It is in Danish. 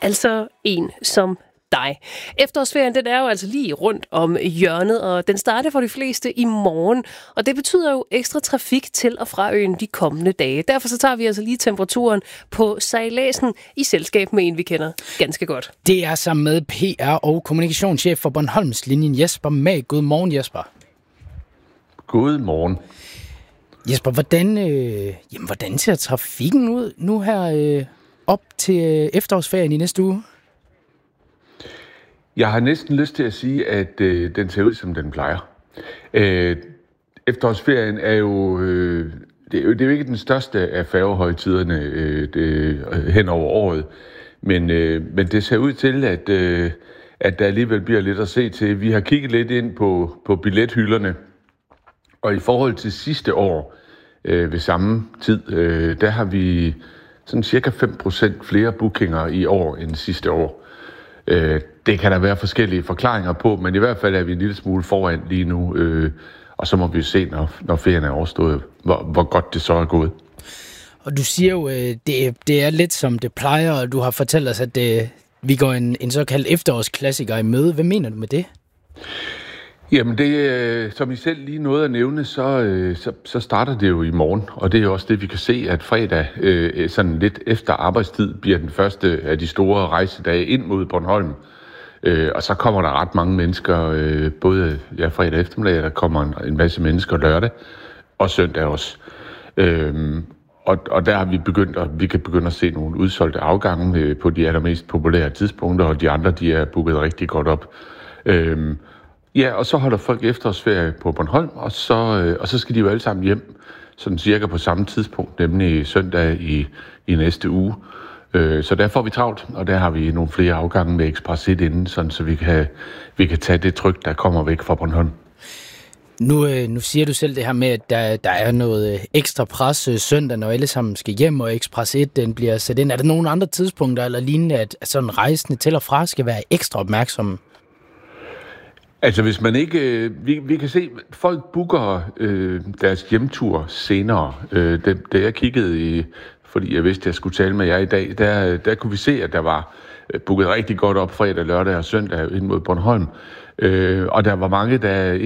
Altså en som dig. Efterårsferien, den er jo altså lige rundt om hjørnet, og den starter for de fleste i morgen. Og det betyder jo ekstra trafik til og fra øen de kommende dage. Derfor så tager vi altså lige temperaturen på sejladsen i selskab med en, vi kender ganske godt. Det er sammen med PR og kommunikationschef for Bornholmslinjen, Jesper Mag. Godmorgen, Jesper. Godmorgen. Jesper, hvordan ser trafikken ud nu her op til efterårsferien i næste uge? Jeg har næsten lyst til at sige, at den ser ud, som den plejer. Efterårsferien er jo, det er jo ikke den største af færgehøjtiderne hen over året, men det ser ud til, at der alligevel bliver lidt at se til. Vi har kigget lidt ind på billethylderne, og i forhold til sidste år ved samme tid, der har vi sådan cirka 5% flere bookinger i år end sidste år. Det kan der være forskellige forklaringer på, men i hvert fald er vi en lille smule foran lige nu, og så må vi se, når ferien er overstået, hvor godt det så er gået. Og du siger jo, det er lidt som det plejer, og du har fortalt os, at vi går en såkaldt efterårsklassiker i møde. Hvad mener du med det? Jamen, som I selv lige nåede at nævne, så starter det jo i morgen, og det er jo også det, vi kan se, at fredag, sådan lidt efter arbejdstid, bliver den første af de store rejsedage ind mod Bornholm. Og så kommer der ret mange mennesker, både fredag eftermiddag, der kommer en masse mennesker lørdag, og søndag også. Og der har vi kan begynde at se nogle udsolgte afgange på de allermest populære tidspunkter, og de andre, de er booket rigtig godt op. Ja, og så holder folk efterårsferie på Bornholm, og så skal de jo alle sammen hjem, sådan cirka på samme tidspunkt, nemlig søndag i næste uge. Så der får vi travlt, og der har vi nogle flere afgange med Express 1 inden, sådan så vi kan tage det tryk, der kommer væk fra Bornholm. Nu siger du selv det her med, at der er noget ekstra pres søndag, når alle sammen skal hjem, og Express 1 den bliver sat ind. Er der nogle andre tidspunkter eller lignende, at sådan rejsende til og fra skal være ekstra opmærksomme? Altså hvis man ikke, vi kan se, at folk booker deres hjemtur senere. Da jeg kiggede fordi jeg vidste, at jeg skulle tale med jer i dag, der kunne vi se, at der var booket rigtig godt op fredag, lørdag og søndag ind mod Bornholm. Og der var mange, der